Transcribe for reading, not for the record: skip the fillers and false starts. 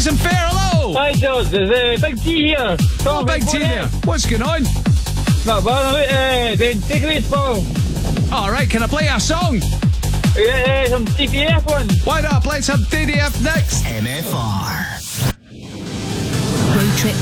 Breeze and Fair, hello! Hi, George. There's Big T here. Oh, Big T there. What's going on? Not bad, then take it, Paul. Alright, can I play a song? Yeah, some TPF one. Why not? Play some TDF next. MFR. Road Trip